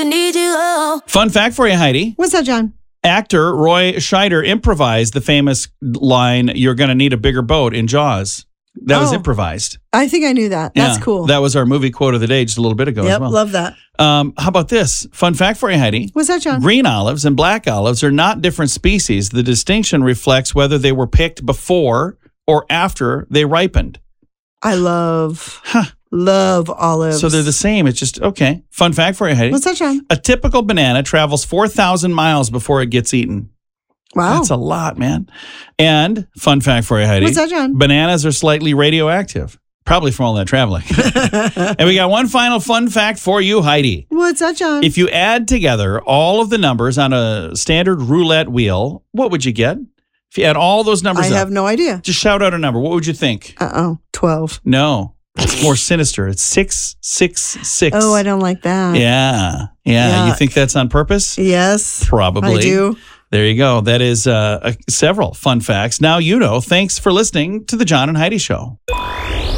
I need you. Oh. Fun fact for you, Heidi. What's that, John? Actor Roy Scheider improvised the famous line, "You're going to need a bigger boat" in Jaws. That was improvised. I think I knew that. That's cool. That was our movie quote of the day just a little bit ago as well. Love that. How about this? Fun fact for you, Heidi. What's that, John? Green olives and black olives are not different species. The distinction reflects whether they were picked before or after they ripened. I love olives. So they're the same. It's just, okay. Fun fact for you, Heidi. What's that, John? A typical banana travels 4,000 miles before it gets eaten. Wow. That's a lot, man. And fun fact for you, Heidi. What's that, John? Bananas are slightly radioactive. Probably from all that traveling. And we got one final fun fact for you, Heidi. What's that, John? If you add together all of the numbers on a standard roulette wheel, what would you get? If you add all those numbers I have no idea. Just shout out a number. What would you think? 12. No. It's more sinister. It's 666. Oh, I don't like that. Yeah. You think that's on purpose? Yes. Probably. I do. There you go. That is several fun facts. Now you know. Thanks for listening to the John and Heidi Show.